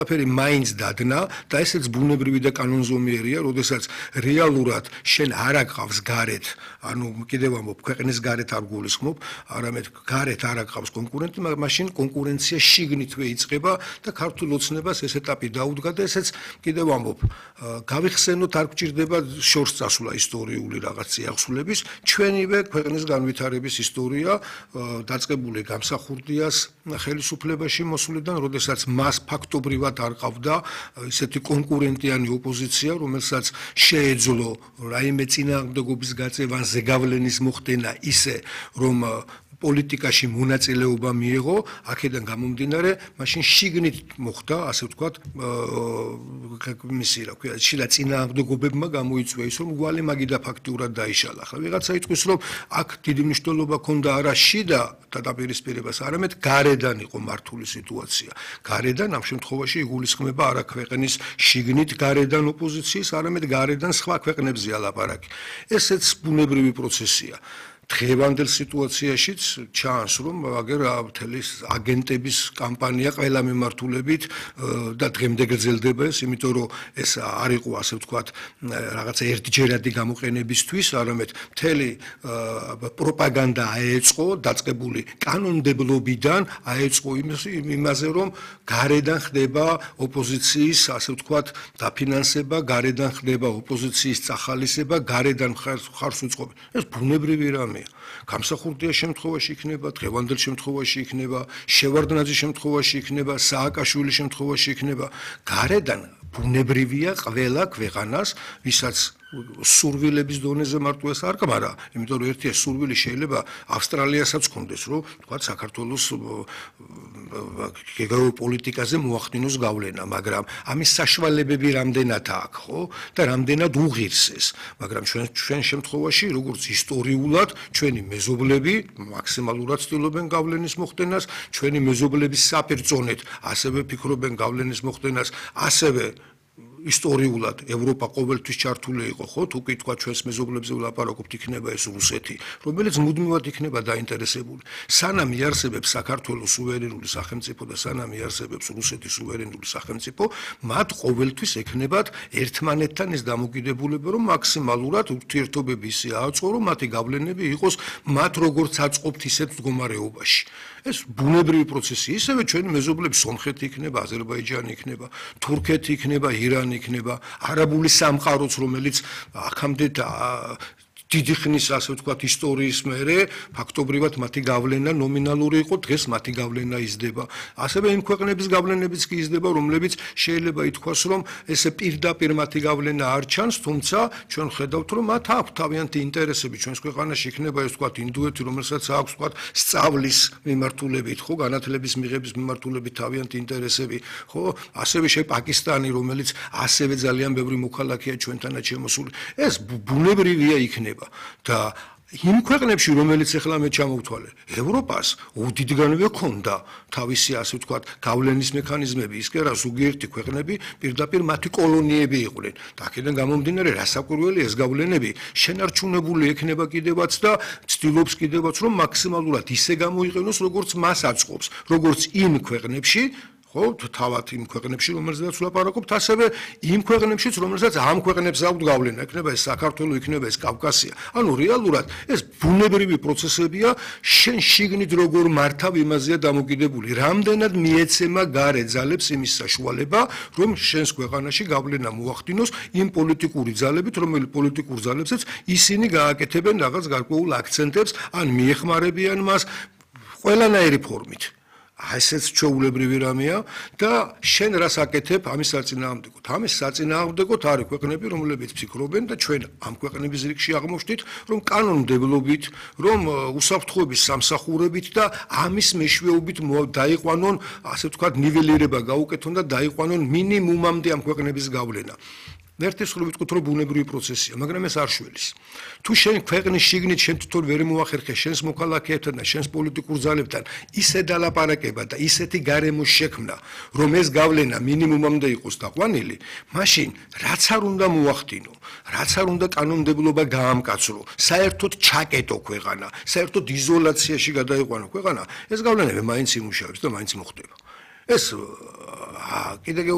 ფერი მაინც დადნა და ესეც ბუნებრივი და კანონზომიერია, როდესაც რეალურად შენ არ აკყავს გარეთ, ანუ კიდევ ამბობ, ქვეყნის გარეთ არ გულისხმობ, არამედ გარეთ არ აკყავს კონკურენტი, მაშინ კონკურენცია შიგნითვე იწყება და ქართულ ოცნებას ეს ეტაპი დაუდგა და ესეც კიდევ ამბობ, გავიხსენოთ, არ გჭირდება შორს წასვლა ისტორიული რაღაც წიაღსულების, ჩვენივე ქვეყნის განვითარების ისტორია დაწყებული გამსახურდიას ხელისუფლებაში მოსვლიდან, როდესაც მას ფაქტობრივად არ ყავდა ისეთი კონკურენტიანი ოპოზიცია, რომელსაც შეეძლო რაიმე წინააღმდეგობის გაწევანზე გავლენის მოხდენა ისე, რომ პოლიტიკაში მონაწილეობა მიიღო, აქედან გამომდინარე, მაშინ შიგნით მოხდა, ასე ვთქვათ, მისი, რა ქვია, შიდა წინააღმდეგობებმა გამოიწვია ის, რომ გვალი მაგიდა ფაქტიურად დაიშალა. ახლა ვიღაცა იტყვის, რომ აქ დიდი მნიშვნელობა ჰქონდა არა შიდა დაპირისპირებას, არამედ გარედან იყო მართული სიტუაცია. გარედან ამ შემთხვევაში იგულისხმება არა ქვეყნის შიგნით გარედან ოპოზიციის, არამედ გარედან სხვა ქვეყნებზეა ლაპარაკი. ესეც ბუნებრივი პროცესია. დღევანდელ სიტუაციაშიც ჩანს, რომ აგერ მთელი აგენტების კამპანია ყველა მიმართულებით და დღემდე გრძელდება ეს, იმიტომ რომ ეს არ იყო, ასე ვთქვათ, რაღაცა ერთჯერადი გამოყენებისთვის, არამედ მთელი პროპაგანდა აეწყო, დაწყებული კანონმდებლობიდან აეწყო იმაზე, რომ გარედან ხდება ოპოზიციის, ასე ვთქვათ, დაფინანსება, გარედან ხდება ოპოზიციის წახალისება, გარედან ხარს უწყობენ. ეს ბუნებრივი რამე. გამსახურდიას შემთხვევაში იქნება, დღევანდელ შემთხვევაში იქნება, შევარდნაძის შემთხვევაში იქნება, სააკაშვილის შემთხვევაში იქნება. გარედან ბუნებრივია ყველა ქვეყანას, ვისაც სურვილების დონეზე მარტო ეს არ კმარა, იმიტომ რომ ერთია სურვილი შეიძლება ავსტრალიასაც ჰქონდეს, რომ თქვა საქართველოს გეოპოლიტიკაზე მოახდინოს გავლენა, მაგრამ ამის საშუალებები რამდენად აქვს, ხო? და რამდენად უღირსეს, მაგრამ ჩვენ შემთხვევაში, როგორც ისტორიულად, ჩვენი მეზობლები მაქსიმალურად ცდილობენ გავლენის მოხდენას, ჩვენი მეზობლების საპირწონეთ ასევე ფიქრობენ გავლენის მოხდენას, ასევე ისტორიულად ევროპა ყოველთვის ჩართული იყო, ხო? თუ კი თქვა ჩვენს მეზობლებზე ვლაპარაკობთ, იქნება ეს რუსეთი, რომელიც მუდმივად იქნება დაინტერესებული. სანამ იარსებებს საქართველოს სუვერენული სახელმწიფო და სანამ იარსებებს რუსეთის სუვერენული სახელმწიფო, მათ ყოველთვის ექნებათ ერთმანეთთან ეს დამოკიდებულება, რომ მაქსიმალურად ურთიერთობები ისე ააწყო, რომ მათი გავლენები იყოს მათ როგორც აწყობთ ისეთ მდგომარეობაში. ეს ბუნებრივი პროცესია, ისევე ჩვენი მეზობლები სომხეთი იქნება, აზერბაიჯანი იქნება, თურქეთი იქნება, ირანი იქნება, არაბული სამყაროც, რომელიც აქამდე დიდი ხნის, ასე ვთქვათ, ისტორიის მერე ფაქტობრივად მათი გავლენა ნომინალური იყო, დღეს მათი გავლენა იზრდება. ასევე იმ ქვეყნების გავლენებიც კი იზრდება, რომლებიც შეიძლება ითქვას, რომ ესე პირდაპირ მათი გავლენა არ ჩანს, თუმცა ჩვენ ხედავთ, რომ მათ აქვს თავიანთი ინტერესები ჩვენს ქვეყანაში, იქნება ეს ვთქვათ ინდოეთი, რომელსაც აქვს ვთქვათ სწავლის მიმართულებით, ხო, განათლების მიღების მიმართულებით თავიანთი ინტერესები, ხო, ასევე პაკისტანი, რომელიც ასევე ძალიან ბევრი მოქალაქეა ჩვენთანაც შემოსული. ეს ბუნებრივია იქნება. და იმ ქვეყნებში, რომელიც ახლა მე ჩამოვთვალე, ევროპას უდიდგანვე ჰქონდა თავისი, ასე ვთქვათ, გავლენის მექანიზმები, ის კი არა, ზოგიერთი ქვეყნები პირდაპირ მათი კოლონიები იყვნენ. და აქედან გამომდინარე, რასაკვირველია ეს გავლენები შენარჩუნებული ექნება კიდევაც და ცდილობს კიდევაც, რომ მაქსიმალურად ისე გამოიყენოს, როგორც მას აწყობს, როგორც იმ ქვეყნებში, ხო, თავად იმ ქვეყნებში, რომელზედაც ვლაპარაკობთ, ასევე იმ ქვეყნებშიც, რომელსაც ამ ქვეყნებს აქვთ გავლენა, იქნება ეს საქართველო, იქნება ეს კავკასია. ანუ რეალურად ეს ბუნებრივი პროცესებია, შენ შიგნით როგორ მართავ იმაზეა დამოკიდებული. რამდენად მიეცემა გარე ძალებს იმის საშუალება, რომ შენს ქვეყანაში გავლენა მოახდინოს იმ პოლიტიკური ძალებით, რომელი პოლიტიკურ ძალებსაც ისინი გააკეთებენ რაღაც გარკვეულ აქცენტებს, ან მიეხმარებიან მას ყველანაირი ფორმით. ესეც ჩვეულებრივი რამეა და შენ რას აკეთებ ამის საწინააღმდეგოდ. ამის საწინააღმდეგოდ არის ქვეყნები, რომლებიც ფიქრობენ და ჩვენ ამ ქვეყნების რიგში აღმოჩნდით, რომ კანონმდებლობით, რომ უსაფრთხოების სამსახურებით და ამის მეშვეობით დაიყვანონ, ასე ვთქვათ, ნიველირება გაუკეთონ და დაიყვანონ მინიმუმამდე ამ ქვეყნების გავლენა. ერთი სრულებით ვთქვით, რომ ბუნებრივი პროცესია, მაგრამ ეს არ შველის. თუ შენ ქვეყნის შიგნით შენ თვითონ ვერ მოახერხე შენს მოქალაქეებთან და შენს პოლიტიკურ ძალებთან ისე დალაპარაკება და ისეთი გარემო შექმნა, რომ ეს გავლენა მინიმუმამდე იყოს დაყვანილი, მაშინ რაც არ უნდა მოახდინო, რაც არ უნდა კანონმდებლობა გაამკაცრო, საერთოდ ჩაკეტო ქვეყანა, საერთოდ იზოლაციაში გადაიყვანო ქვეყანა, ეს გავლენები მაინც იმუშავებს და მაინც მოხდება. ეს კიდე